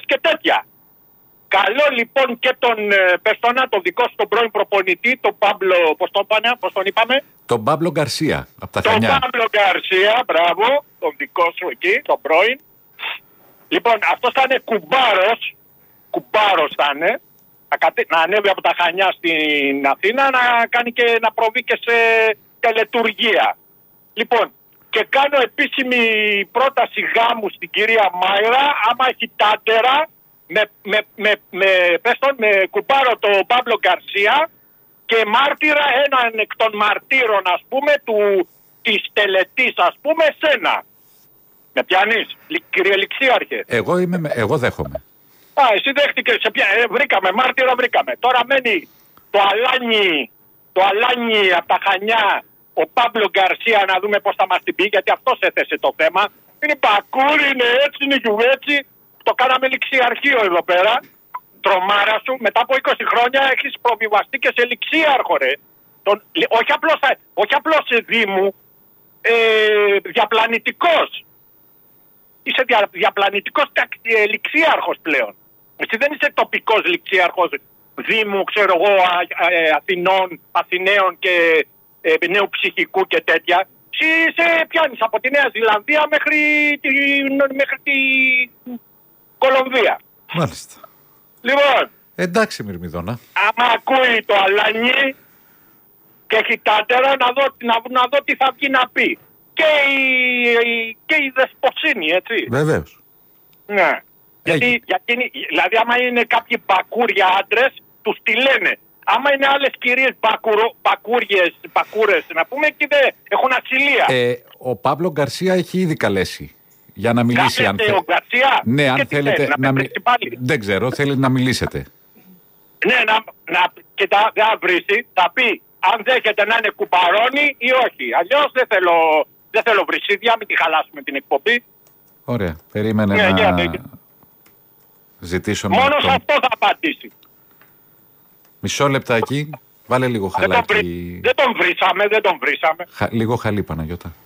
και τέτοια. Καλό λοιπόν και τον Περστονά, τον δικό σου τον πρώην προπονητή, τον Πάμπλο, πώς τον είπαμε. Τον Πάμπλο Γκαρσία, από τα Χανιά. Τον Πάμπλο Γκαρσία, μπράβο, τον δικό σου εκεί, τον πρώην. Λοιπόν, αυτός θα είναι κουμπάρος θα είναι. Να ανέβει από τα Χανιά στην Αθήνα, να κάνει και να προβεί και σε τελετουργία. Λοιπόν, και κάνω επίσημη πρόταση γάμου στην κυρία Μάιρα, άμα έχει τάντερα, με κουπάρο το Πάμπλο Γκαρσία και μάρτυρα έναν εκ των μαρτύρων, ας πούμε, της τελετής, ας πούμε, σένα. Με πιάνεις, κύριε Ληξίαρχε? Εγώ δέχομαι. Εσύ δέχτηκες, βρήκαμε, μάρτυρα βρήκαμε. Τώρα μένει το αλάνι από τα Χανιά, ο Πάμπλο Γκαρσία, να δούμε πώς θα μας την πει, γιατί αυτός έθεσε το θέμα. Είναι πακούρι, είναι έτσι, είναι γιουβέτσι. Το κάναμε ληξιαρχείο εδώ πέρα. Τρομάρα σου, μετά από 20 χρόνια έχεις προβιβαστεί και σε ληξίαρχο, ρε. Όχι απλώς σε δήμου, διαπλανητικός. Είσαι διαπλανητικός ληξίαρχος πλέον. Εσύ δεν είσαι τοπικός ληξίαρχος δήμου, ξέρω εγώ, Αθηναίων και νέου ψυχικού και τέτοια. Εσύ πιάνεις από τη Νέα Ζηλανδία μέχρι την Κολομβία. Μάλιστα. Λοιπόν. Εντάξει, Μυρμηδόνα. Άμα ακούει το αλάνι και έχει τάντερα, να δω τι θα βγει να πει. Και η δεσποσύνη, έτσι. Βεβαίως. Ναι. Γιατί, δηλαδή, άμα είναι κάποιοι μπακούρια άντρες, τους τη λένε. Άμα είναι άλλες κυρίες μπακούρες, να πούμε, και δεν έχουν ασυλία. Ο Πάμπλο Γκαρσία έχει ήδη καλέσει για να μιλήσει. Ο Γκαρσία. Ναι, αν θέλετε να δεν ξέρω, θέλει να μιλήσετε. Ναι, και δεν θα βρίσει, θα πει αν δέχεται να είναι κουπαρώνει ή όχι. Αλλιώς δεν θέλω βρυσίδια, μην τη χαλάσουμε την εκπομπή. Ωραία, περίμενε ζητήσω μόνο σε αυτό θα απαντήσει. Μισό λεπτάκι, βάλε λίγο χαλάκι. Δεν τον βρήσαμε. Λίγο χαλί, Παναγιώτα.